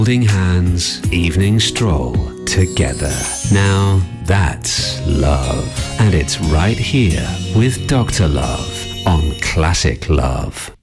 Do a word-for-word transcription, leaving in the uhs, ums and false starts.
Holding hands, evening stroll together. Now that's love. And it's right here with Doctor Love on Classic Love.